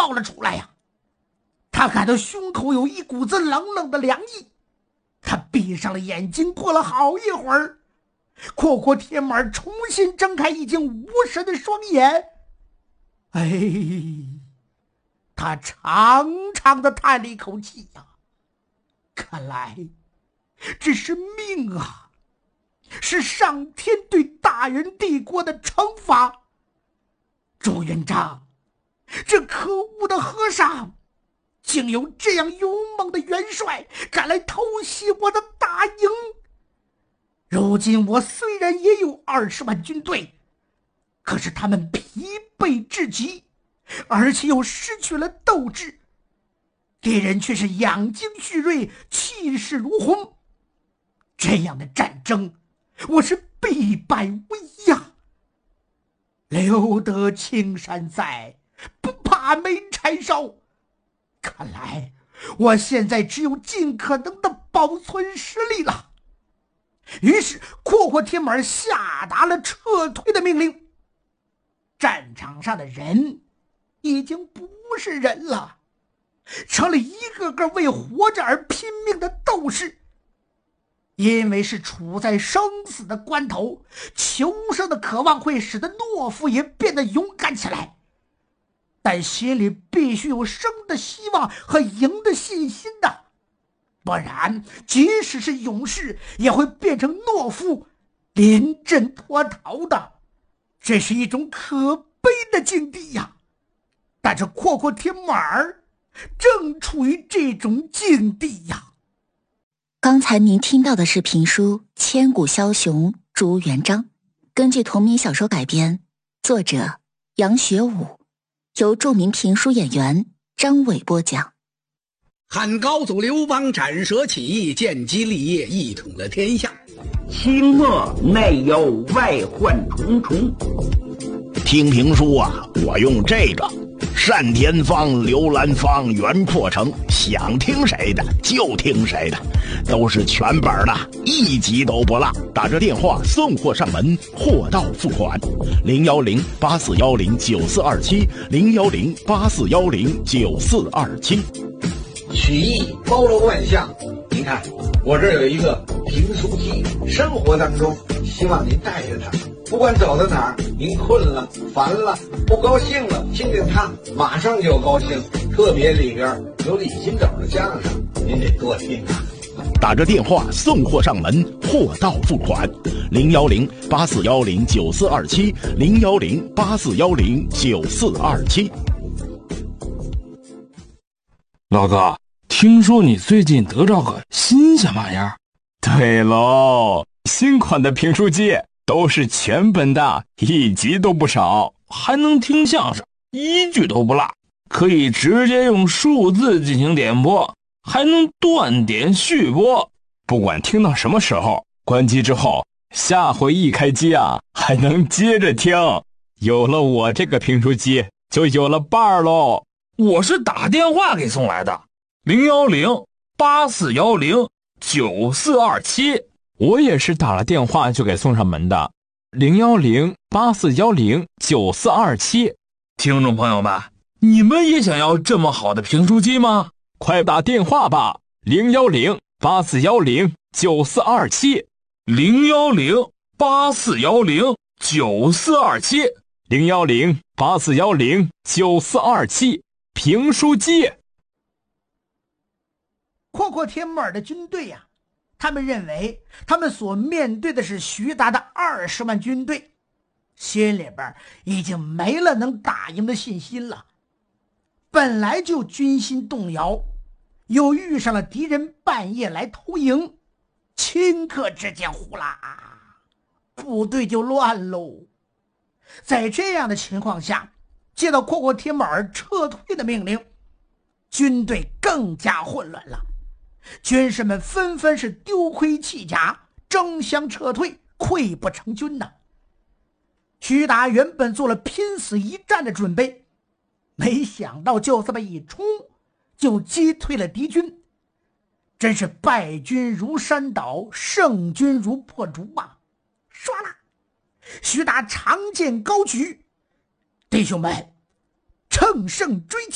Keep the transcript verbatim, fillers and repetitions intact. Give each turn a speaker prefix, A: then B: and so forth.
A: 冒了出来呀！他感到胸口有一股子冷冷的凉意，他闭上了眼睛，过了好一会儿，阔阔铁马重新睁开已经无神的双眼。哎，他长长的叹了一口气呀、啊，看来这是命啊，是上天对大人帝国的惩罚。朱元璋，这可恶的和尚，竟有这样勇猛的元帅敢来偷袭我的大营。如今我虽然也有二十万军队，可是他们疲惫至极，而且又失去了斗志，敌人却是养精蓄锐，气势如虹。这样的战争，我是必败无疑呀！留得青山在，不怕没柴烧。看来我现在只有尽可能的保存实力了。于是阔阔铁马下达了撤退的命令。战场上的人已经不是人了，成了一个个为活着而拼命的斗士。因为是处在生死的关头，求生的渴望会使得懦夫也变得勇敢起来，但心里必须有生的希望和赢的信心的，不然即使是勇士也会变成懦夫，临阵脱逃的。这是一种可悲的境地呀！但这阔阔铁马儿正处于这种境地呀。
B: 刚才您听到的是评书《千古枭雄朱元璋》，根据同名小说改编，作者杨学武，由著名评书演员张伟播讲。
C: 汉高祖刘邦斩蛇起义，建基立业，一统了天下。
D: 清末内忧外患重重。
E: 听评书啊，我用这个单田芳、刘兰芳、袁阔成，想听谁的就听谁的，都是全本的，一集都不落。打这电话送货上门，货到付款。零幺零八四幺零九四二七，零幺零八四幺零九四二七。
F: 曲艺包罗万象，您看我这儿有一个评书机，生活当中希望您带着它，不管走到哪儿，您困了、烦了、不高兴了，听听它，马上就高兴。特别里边有李金斗的相声，您得多听啊。
E: 打着电话送货上门，货到付款。零幺零八四幺零九四二七，零幺零八四幺零九四二七。
G: 老哥，听说你最近得着个新鲜玩意儿？
H: 对喽，新款的评书机都是全本的，一集都不少，
G: 还能听相声，一句都不落，可以直接用数字进行点播，还能断点续播。
H: 不管听到什么时候，关机之后，下回一开机啊，还能接着听。有了我这个评书机，就有了伴儿喽。
G: 我是打电话给送来的，零幺零八四幺零九四二七。
H: 我也是打了电话就给送上门的，零幺零八四幺零九四二七。
G: 听众朋友们，你们也想要这么好的评书机吗？
H: 快打电话吧，零幺零八四幺零九四二七，
G: 零幺零八四幺零九四二七，
H: 零幺零八四幺零九四二七。评书机。
A: 阔阔铁马的军队呀、啊，他们认为他们所面对的是徐达的二十万军队，心里边已经没了能打赢的信心了。本来就军心动摇，又遇上了敌人半夜来偷营，顷刻之间呼啦，部队就乱喽。在这样的情况下，接到阔阔铁马撤退的命令，军队更加混乱了。军士们纷纷是丢盔弃甲，争相撤退，溃不成军呐。徐达原本做了拼死一战的准备，没想到就这么一冲，就击退了敌军，真是败军如山倒，胜军如破竹啊！唰啦，徐达长剑高举，弟兄们，乘胜追击！